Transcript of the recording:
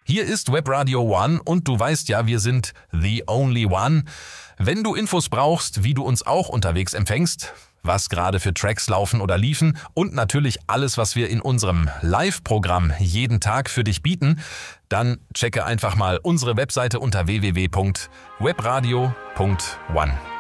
Hier ist Webradio One und du weißt ja, wir sind the only one. Wenn du Infos brauchst, wie du uns auch unterwegs empfängst, was gerade für Tracks laufen oder liefen und natürlich alles, was wir in unserem Live-Programm jeden Tag für dich bieten, dann checke einfach mal unsere Webseite unter www.webradio.one.